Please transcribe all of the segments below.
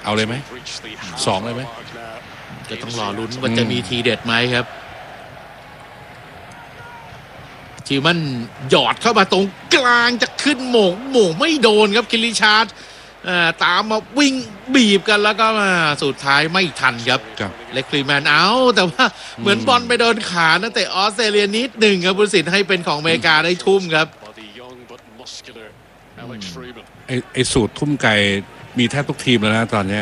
เอาเลยไหม2เลยไหมจะต้องรอลุ้นว่าจะมีทีเด็ดไหมครับทีมันหยอดเข้ามาตรงกลางจะขึ้นโหม่งไม่โดนครับคิริชาร์ดตามมาวิ่งบีบกันแล้วก็มาสุดท้ายไม่ทันครับเล็กคลีแมนเอาแต่ว่าเหมือนบอลไปโดนขานักเตะออสเตรเลียนิดหนึ่งครับผู้ตัดสินให้เป็นของอเมริกาได้ทุ่มครับไอสูตรทุ่มไก่มีแทบทุกทีมแล้วนะตอนนี้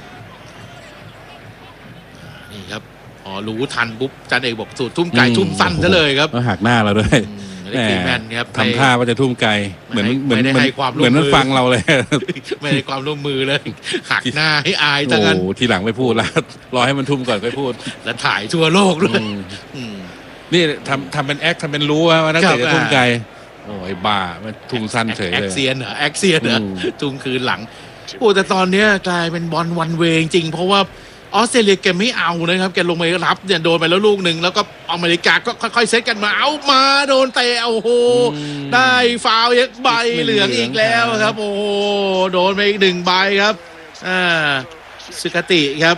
นี่ครับอ๋อรู้ทันปุ๊บจันเอกบอกสูตรทุ่มไก่ทุ่มสั้นซะเลยครับหักหน้าเราด้วยทำท่าว่าจะทุ่มไกลเหมือนมันฟังเราเลยไม่ได้ความร่วมมือเลยหักหน้าให้อายตั้งนั้นทีหลังไม่พูดแล้วรอให้มันทุ่มก่อนค่อยพูดแล้วถ่ายทั่วโลกด้วยนี่ทำเป็นแอคทำเป็นรู้ว่านักเตะจะทุ่มไกลโอ้ยบ้ามันทุ่มสั้นเฉยเลยแอคเซียนเหรอทุ่มคืนหลังโอ้แต่ตอนนี้กลายเป็นบอลวันเวจริงเพราะว่าออสเตรเลียแกไม่เอานะครับแกลงไปรับเนี่ยโดนไปแล้วลูกหนึ่งแล้วก็อเมริกาก็ค่อยๆเซตกันมาเอามาโดนเตะโอ้โหได้ฟาวล์ใบเหลืองอีกแล้วครับโอ้โหโดนไปอีก1 ใบครับสุกติครับ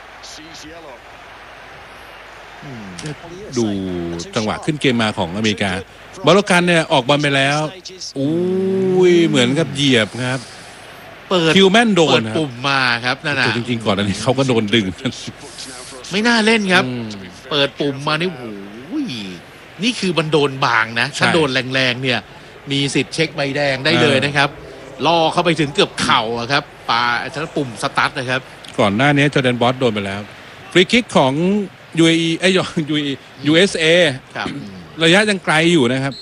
ดูจังหวะขึ้นเกมมาของอเมริกาบอลกันเนี่ยออกบอลไปแล้วอุ้ยเหมือนกับเหยียบครับคิวแมนโดนปุ่มมาครับนั่นน่ะจริงๆก่อนอันนี้เขาก็โดนดึงไม่น่าเล่นครับเปิดปุ่มมานี่โอ้ยนี่คือมันโดนบางนะถ้าโดนแรงๆเนี่ยมีสิทธิ์เช็คใบแดงได้เลยนะครับล่อเข้าไปถึงเกือบเข่าครับปาทั้งปุ่มสตาร์ทนะครับก่อนหน้านี้จอร์แดนบอสโดนไปแล้วฟรีคิกของ USA ระยะยังไกลอยู่นะครับ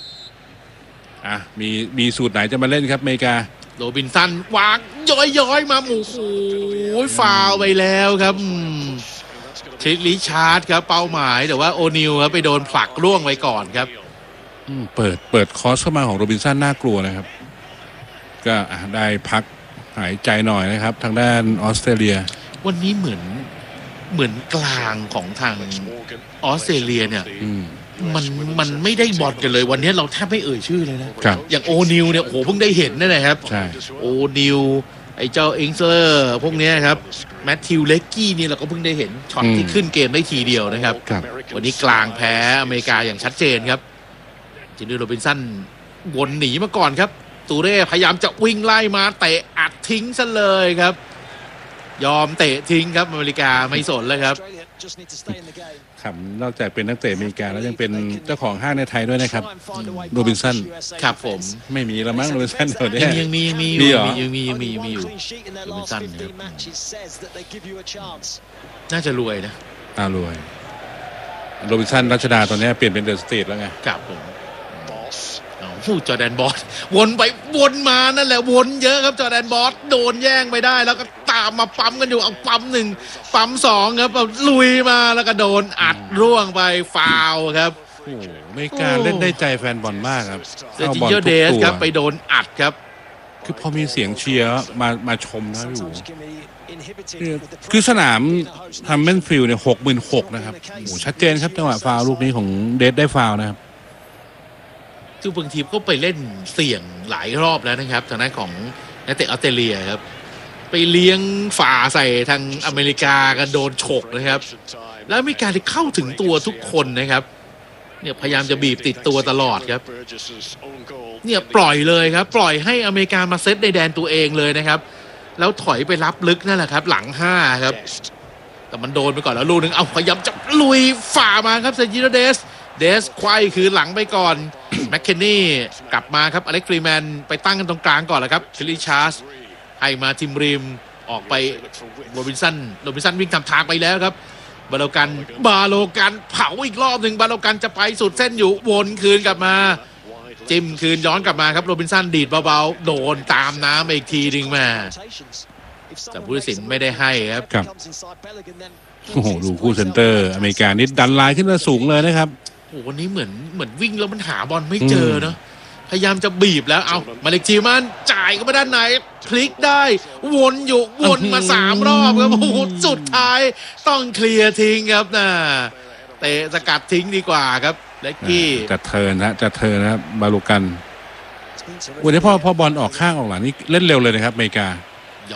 มีสูตรไหนจะมาเล่นครับอเมริกาโรบินสันวางย้อยมาหมู่โอ้ยฟาวไปแล้วครับริชาร์ดครับเป้าหมายแต่ว่าโอนิลครับไปโดนผลักร่วงไปก่อนครับเปิดคอร์สเข้ามาของโรบินสันน่ากลัวนะครับก็ได้พักหายใจหน่อยนะครับทางด้านออสเตรเลียวันนี้เหมือนกลางของทางออสเตรเลียเนี่ยมันไม่ได้บอลกันเลยวันนี้เราแทบไม่เอ่ยชื่อเลยนะอย่างโอนิลเนี่ยโอ้โหเพิ่งได้เห็นนั่นแหละครับโอนิลไอ้เจ้าอิงเซอร์พวกนี้ครับแมทธิวเล็กกี้นี่เราก็เพิ่งได้เห็นช็อตที่ขึ้นเกมได้ทีเดียวนะครับวันนี้กลางแพ้อเมริกาอย่างชัดเจนครับจินนี่โรบินสันวนหนีมาก่อนครับตูเร่พยายามจะวิ่งไล่มาเตะอัดทิ้งซะเลยครับยอมเตะทิ้งครับอเมริกาไม่สนเลยครับครับนอกจากเป็นนักเตะอเมริกาแล้วยังเป็นเจ้าของห้างในไทยด้วยนะครับโรบินสันครับผมไม่มีละมั้งโรบินสันเดี๋ยวนี้ยังมีอยู่โรบินสันน่าจะรวยนะรวยโรบินสันรัชดาตอนนี้เปลี่ยนเป็นเดอะสตรีทแล้วไงครับผมจอร์แดนบอสวนไปวนมานั่นแหละวนเยอะครับจอร์แดนบอสโดนแย่งไปได้แล้วก็ตามมาปั๊มกันอยู่เอาปั๊ม1ปั๊ม2ครับลุยมาแล้วก็โดนอัดร่วงไปฟาวครับโอ้อเมริกาเล่นได้ใจแฟนบอลมากครับเซจิโยเดสครับไปโดนอัดครับคือพอมีเสียงเชียร์มาชมนะอยู่คือสนามทำเมนฟิลด์เนี่ย66,000นะครับโอ้ชัดเจนครับจังหวะฟาวลูกนี้ของเดสได้ฟาวนะครับคือบางทีก็ไปเล่นเสี่ยงหลายรอบแล้วนะครับทางด้านของนักเตะออสเตรเลียครับไปเลี้ยงฝ่าใส่ทางอเมริกากันโดนฉกนะครับแล้วอเมริกาที่เข้าถึงตัวทุกคนนะครับเนี่ยพยายามจะบีบติดตัวตลอดครับเนี่ยปล่อยเลยครับปล่อยให้อเมริกามาเซตในแดนตัวเองเลยนะครับแล้วถอยไปรับลึกนั่นแหละครับหลัง5ครับแต่มันโดนไปก่อนแล้วลูกนึงเอาพยายามจะลุยฝ่ามาครับเซจิโนเดสไขว้คือหลังไปก่อนแมคเคนนี่กลับมาครับอเล็กฟรีแมนไปตั้งกันตรงกลางก่อนแหละครับคิริชาร์ดให้มาทิมริมออกไปโรบินสันวิ่งทำทางไปแล้วครับบาโลกันเผาอีกรอบหนึ่งบาโลกันจะไปสุดเส้นอยู่วนคืนกลับมาจิ้มคืนย้อนกลับมาครับโรบินสันดีดเบาๆโดนตามน้ำอีกทีนึงมาแต่ผู้ตัดสินไม่ได้ให้ครับโอ้โหดูคู่เซนเตอร์อเมริกานี่ดันไลน์ขึ้นมาสูงเลยนะครับโอ้วันนี้เหมือนวิ่งแล้วมันหาบอลไม่เจอเนาะพยายามจะบีบแล้วเอามาเล็กจีมันจ่ายเข้ามาด้านในพลิกได้วนมา3 รอบครับโอ้โหสุดท้ายต้องเคลียร์ทิ้งครับนะเตะสกัดทิ้งดีกว่าครับเล็กกี้จะเทิร์นนะบาลูกันวันนี้พอบอลออกข้างออกหลังนี่เล่นเร็วเลยนะครับอเมริกา